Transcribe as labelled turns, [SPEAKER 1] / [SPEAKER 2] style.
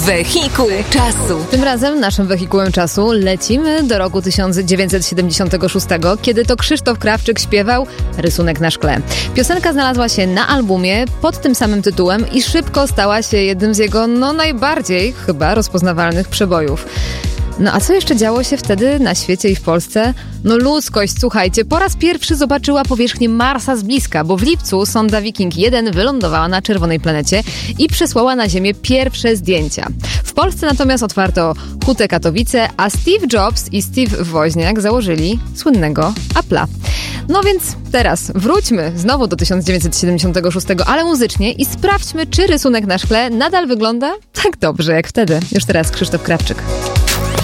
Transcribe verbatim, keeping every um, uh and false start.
[SPEAKER 1] Wehikuł czasu.
[SPEAKER 2] Tym razem naszym wehikułem czasu lecimy do roku tysiąc dziewięćset siedemdziesiątego szóstego, kiedy to Krzysztof Krawczyk śpiewał Rysunek na szkle. Piosenka znalazła się na albumie pod tym samym tytułem i szybko stała się jednym z jego no najbardziej chyba rozpoznawalnych przebojów. No a co jeszcze działo się wtedy na świecie i w Polsce? No ludzkość, słuchajcie, po raz pierwszy zobaczyła powierzchnię Marsa z bliska, bo w lipcu sonda Viking jeden wylądowała na czerwonej planecie i przesłała na Ziemię pierwsze zdjęcia. W Polsce natomiast otwarto Hutę Katowice, a Steve Jobs i Steve Woźniak założyli słynnego Apple'a. No więc teraz wróćmy znowu do tysiąc dziewięćset siedemdziesiątego szóstego, ale muzycznie i sprawdźmy, czy rysunek na szkle nadal wygląda tak dobrze jak wtedy. Już teraz Krzysztof Krawczyk.